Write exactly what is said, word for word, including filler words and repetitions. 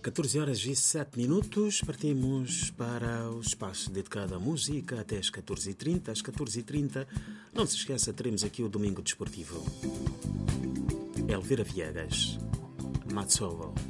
catorze horas e sete minutos, partimos para o espaço dedicado à música até às catorze e trinta. Às catorze e trinta, não se esqueça, teremos aqui o Domingo Desportivo. Elvira Viegas, Matsolo.